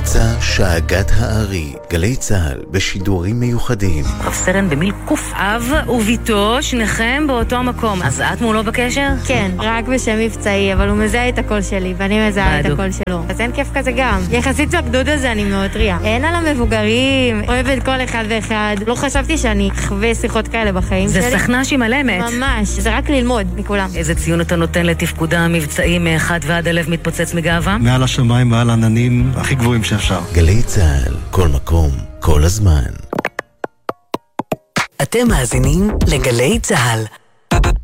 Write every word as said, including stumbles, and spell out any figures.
מבצע שאגת הארי, גלי צהל בשידורים מיוחדים. רב סרן במיל קוף, אב וביתו, שניכם באותו מקום. אז את מולו בקשר? כן, רק בשם מבצעי, אבל הוא מזהה את הקול שלי, ואני מזהה את הקול שלו. אז אין כיף כזה גם. יחסית בגדוד הזה אני מאוד טריה. אין על המבוגרים, אוהבת כל אחד ואחד. לא חשבתי שאני אחווה שיחות כאלה בחיים זה שלי. זה סכנה שהיא מלמת. ממש, זה רק ללמוד מכולם. איזה ציון אתה נותן לתפקודה המבצעי מאחד ועד הלב מתפוצץ מגאווה? מעל השמיים, מעל העננים, הכי גבוהים שאפשר. גלי צהל, כל מקום, כל הזמן. אתם מאזינים לגלי צהל.